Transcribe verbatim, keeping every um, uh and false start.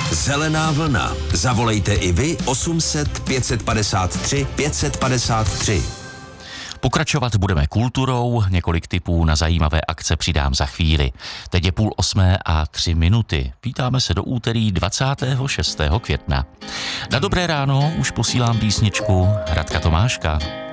Zelená vlna. Zavolejte i vy osm set pět padesát tři pět padesát tři. Pokračovat budeme kulturou, několik tipů na zajímavé akce přidám za chvíli. Teď je půl osmé a tři minuty. Vítáme se do úterý dvacátého šestého května. Na dobré ráno už posílám písničku Radka Tomáška.